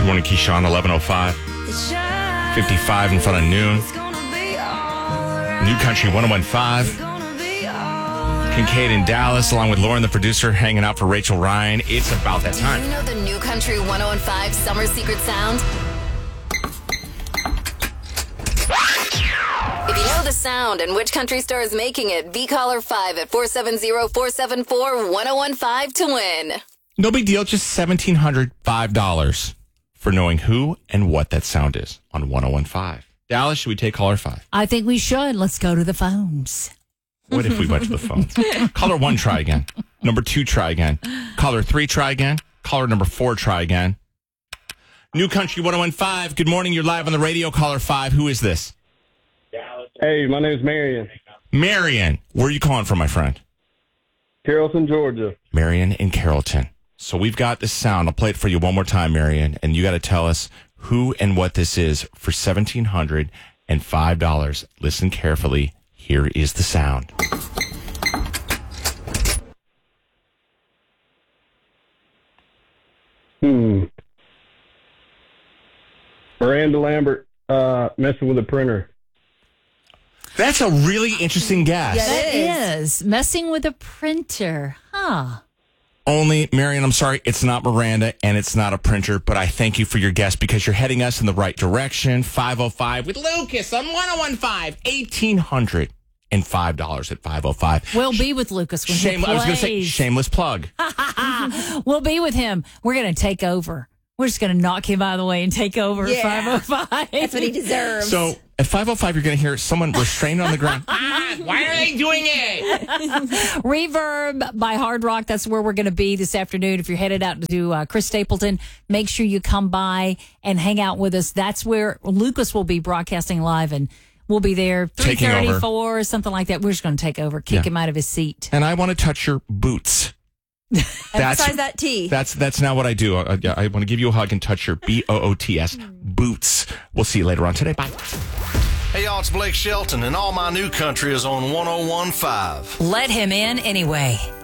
Good morning, Keyshawn, 11:05. 55 in front of noon. New Country 101.5. Kincaid in Dallas, along with Lauren, the producer, hanging out for Rachel Ryan. It's about that time. Do you know the New Country 101.5 summer secret sound? If you know the sound and which country star is making it, be caller 5 at 470-474-1015 to win. No big deal, just $1,705 for knowing who and what that sound is on 101.5. Dallas, should we take caller 5? I think we should. Let's go to the phones. What if we went to the phone? Caller 1, try again. Number 2, try again. Caller 3, try again. Caller number 4, try again. New Country 101.5. Good morning. You're live on the radio. Caller 5. Who is this? Hey, my name is Marion. Marion. Where are you calling from, my friend? Carrollton, Georgia. Marion in Carrollton. So we've got this sound. I'll play it for you one more time, Marion. And you got to tell us who and what this is for $1,705. Listen carefully. Here is the sound. Miranda Lambert messing with a printer. That's a really interesting guess. Yeah, it is. Messing with a printer. Huh. Only, Marion, I'm sorry, it's not Miranda and it's not a printer, but I thank you for your guess because you're heading us in the right direction. 505 with Lucas on 101.5. $1,805 at 505. We'll be with Lucas when he plays. I was going to say, shameless plug. We'll be with him. We're going to take over. We're just going to knock him out of the way and take over at 505. That's what he deserves. So at 505, you're going to hear someone restrained on the ground. Why are they doing it? Reverb by Hard Rock. That's where we're going to be this afternoon. If you're headed out to Chris Stapleton, make sure you come by and hang out with us. That's where Lucas will be broadcasting live, and we'll be there 3:34, something like that. We're just going to take over, kick him out of his seat. And I want to touch your boots. Emphasize that T. That's now what I do. I want to give you a hug and touch your BOOTS boots. We'll see you later on today. Bye. Hey, y'all, it's Blake Shelton, and all my New Country is on 101.5. Let him in anyway.